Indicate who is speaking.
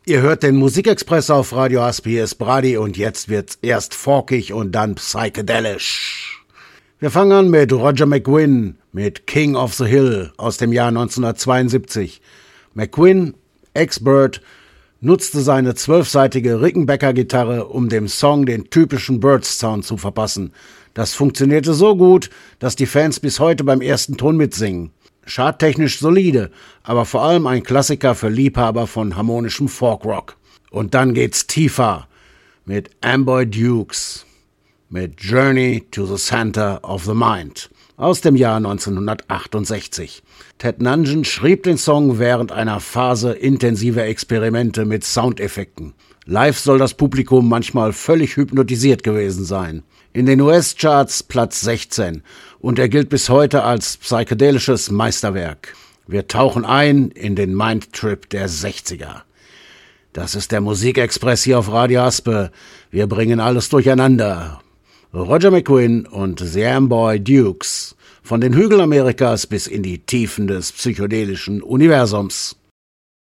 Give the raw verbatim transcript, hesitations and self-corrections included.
Speaker 1: Ihr hört den Musikexpress auf Radio Asp, hier ist Brady und jetzt wird's erst folkig und dann psychedelisch. Wir fangen an mit Roger McGuinn mit King of the Hill aus dem Jahr neunzehnhundertzweiundsiebzig. McGuinn, Ex-Bird, nutzte seine zwölfseitige Rickenbacker-Gitarre, um dem Song den typischen Birds-Sound zu verpassen. Das funktionierte so gut, dass die Fans bis heute beim ersten Ton mitsingen. Charttechnisch solide, aber vor allem ein Klassiker für Liebhaber von harmonischem Folkrock. Und dann geht's tiefer mit Amboy Dukes, mit Journey to the Center of the Mind aus dem Jahr neunzehnhundertachtundsechzig. Ted Nugent schrieb den Song während einer Phase intensiver Experimente mit Soundeffekten. Live soll das Publikum manchmal völlig hypnotisiert gewesen sein. In den U S-Charts Platz sechzehn und er gilt bis heute als psychedelisches Meisterwerk. Wir tauchen ein in den Mindtrip der sechziger. Das ist der Musikexpress hier auf Radio Aspe. Wir bringen alles durcheinander. Roger McGuinn und The Amboy Dukes. Von den Hügeln Amerikas bis in die Tiefen des psychedelischen Universums.